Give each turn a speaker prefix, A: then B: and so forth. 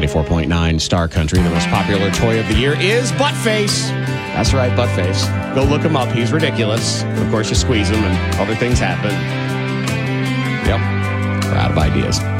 A: 94.9 Star Country. The most popular toy of the year is Buttface. That's right, Buttface. Go look him up. He's ridiculous. Of course, you squeeze him and other things happen. Yep. We're out of ideas.